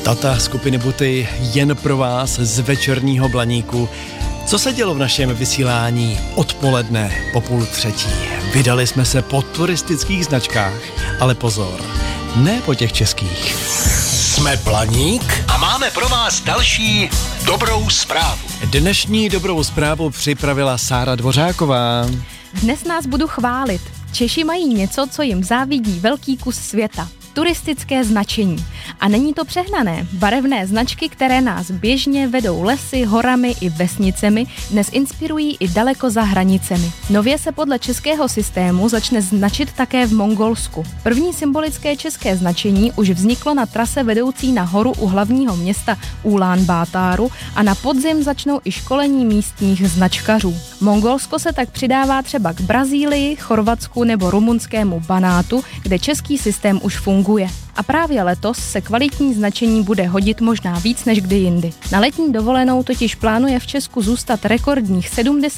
Tata skupiny Buty jen pro vás z večerního Blaníku. Co se dělo v našem vysílání odpoledne po 2:30? Vydali jsme se po turistických značkách, ale pozor, ne po těch českých. Jsme Blaník a máme pro vás další dobrou zprávu. Dnešní dobrou zprávu připravila Sára Dvořáková. Dnes nás budu chválit. Češi mají něco, co jim závidí velký kus světa. Turistické značení. A není to přehnané. Barevné značky, které nás běžně vedou lesy, horami i vesnicemi, dnes inspirují i daleko za hranicemi. Nově se podle českého systému začne značit také v Mongolsku. První symbolické české značení už vzniklo na trase vedoucí na horu u hlavního města Ulán Bátáru a na podzim začnou i školení místních značkařů. Mongolsko se tak přidává třeba k Brazílii, Chorvatsku nebo rumunskému Banátu, kde český systém už funguje. A právě letos se kvalitní značení bude hodit možná víc než kdy jindy. Na letní dovolenou totiž plánuje v Česku zůstat rekordních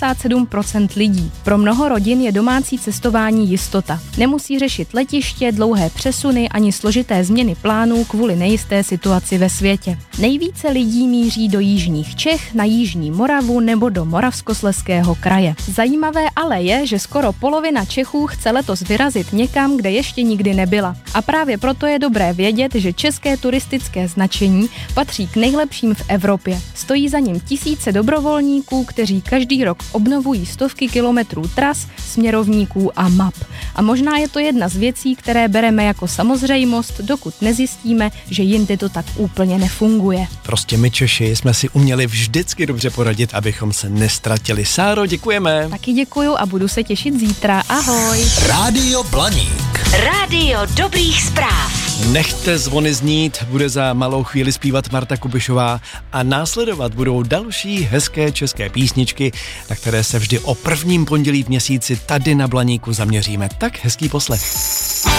77% lidí. Pro mnoho rodin je domácí cestování jistota. Nemusí řešit letiště, dlouhé přesuny ani složité změny plánů kvůli nejisté situaci ve světě. Nejvíce lidí míří do jižních Čech, na jižní Moravu nebo do Moravskoslezského kraje. Zajímavé ale je, že skoro polovina Čechů chce letos vyrazit někam, kde ještě nikdy nebyla. A právě proto je dobré vědět, že české turistické značení patří k nejlepším v Evropě. Stojí za ním tisíce dobrovolníků, kteří každý rok obnovují stovky kilometrů tras, směrovníků a map. A možná je to jedna z věcí, které bereme jako samozřejmost, dokud nezjistíme, že jindy to tak úplně nefunguje. Prostě my Češi jsme si uměli vždycky dobře poradit, abychom se nestratili. Sáro, děkujeme. Taky děkuju a budu se těšit zítra. Ahoj. Rádio Blaník. Rádio dobrých zpráv. Nechte zvony znít, bude za malou chvíli zpívat Marta Kubišová a následovat budou další hezké české písničky, na které se vždy o prvním pondělí v měsíci tady na Blaníku zaměříme. Tak hezký poslech.